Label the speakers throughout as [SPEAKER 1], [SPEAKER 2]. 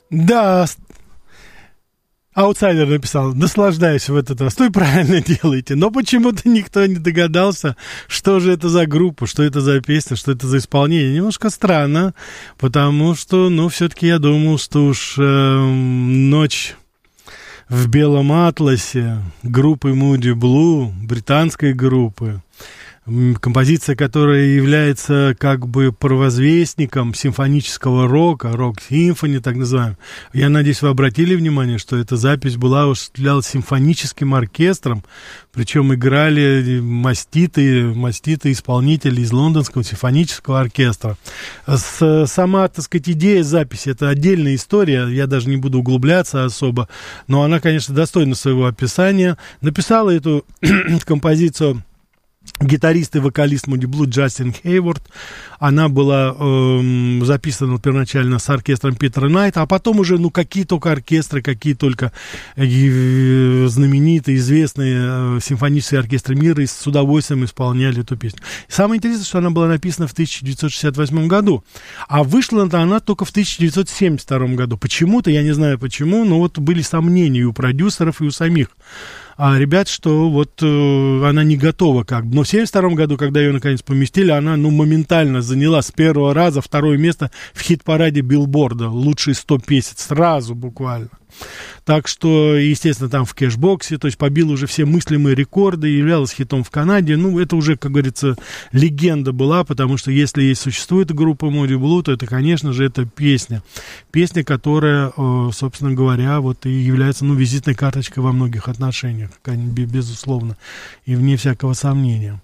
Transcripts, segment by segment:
[SPEAKER 1] Да, аутсайдер написал, наслаждаюсь в этот раз. То и правильно делаете. Но почему-то никто не догадался, что же это за группа, что это за песня, что это за исполнение. Немножко странно, потому что, ну, все-таки я думал, что уж «Ночь в белом атласе» группы Moody Blue, британской группы, композиция, которая является как бы провозвестником симфонического рока, рок-симфони, так называемый. Я надеюсь, вы обратили внимание, что эта запись была осуществлялась симфоническим оркестром, причем играли маститые исполнители из Лондонского симфонического оркестра. Сама, так сказать, идея записи — это отдельная история, я даже не буду углубляться особо, но она, конечно, достойна своего описания. Написала эту композицию гитарист и вокалист Moody Blue Джастин Хейворд. Она была записана первоначально с оркестром Питера Найта, а потом уже, ну, какие только оркестры, какие только знаменитые, известные симфонические оркестры мира с удовольствием исполняли эту песню. И самое интересное, что она была написана в 1968 году, а вышла она только в 1972 году. Почему-то, я не знаю почему, но вот были сомнения и у продюсеров, и у самих ребят, что вот она не готова как бы. Но в 1972 году, когда ее наконец поместили, она, ну, моментально заняла с первого раза второе место в хит-параде Билборда. Лучшие 100 песен сразу буквально. Так что, естественно, там в кэшбоксе, то есть побила уже все мыслимые рекорды, являлась хитом в Канаде. Ну, это уже, как говорится, легенда была, потому что если есть существует группа Moody Blue, то это, конечно же, это песня. Песня, которая, собственно говоря, вот и является, ну, визитной карточкой во многих отношениях, безусловно, и вне всякого сомнения.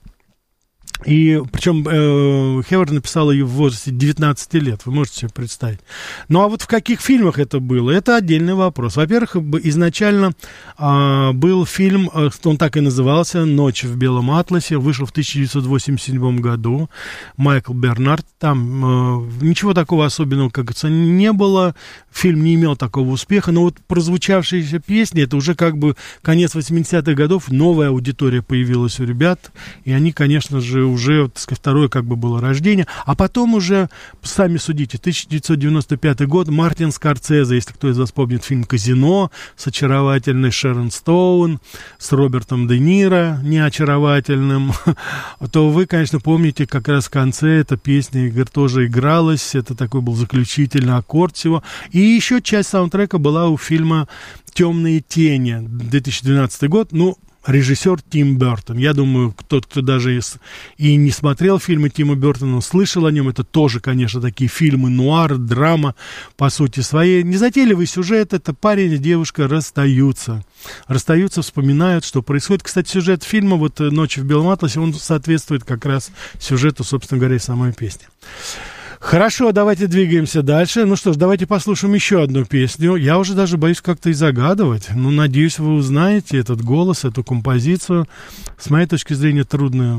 [SPEAKER 1] И причем Хейворд написал ее в возрасте 19 лет, вы можете себе представить. Ну а вот в каких фильмах это было, это отдельный вопрос. Во-первых, изначально был фильм, он так и назывался, «Ночь в белом атласе», вышел в 1987 году, Майкл Бернард. Там ничего такого особенного, как говорится, не было, фильм не имел такого успеха, но вот прозвучавшиеся песни, это уже как бы конец 80-х годов, новая аудитория появилась у ребят, и они, конечно же, уже, так сказать, второе как бы было рождение, а потом уже, сами судите, 1995 год, Мартин Скорсезе, если кто из вас помнит фильм «Казино» с очаровательной Шерон Стоун, с Робертом Де Ниро, неочаровательным, то вы, конечно, помните, как раз в конце эта песня тоже игралась, это такой был заключительный аккорд всего, и еще часть саундтрека была у фильма «Темные тени», 2012 год, ну, режиссер Тим Бертон. Я думаю, тот, кто даже и не смотрел фильмы Тима Бертона, слышал о нем. Это тоже, конечно, такие фильмы нуар, драма, по сути своей. Незатейливый сюжет. Это парень и девушка расстаются. Расстаются, вспоминают, что происходит. Кстати, сюжет фильма вот «Ночь в белом атласе», он соответствует как раз сюжету, собственно говоря, самой песни. Хорошо, давайте двигаемся дальше. Ну что ж, давайте послушаем еще одну песню. Я уже даже боюсь как-то и загадывать. Ну, надеюсь, вы узнаете этот голос, эту композицию. С моей точки зрения, трудно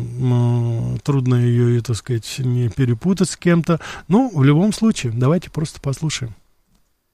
[SPEAKER 1] ее, так сказать, не перепутать с кем-то. Ну, в любом случае, давайте просто послушаем.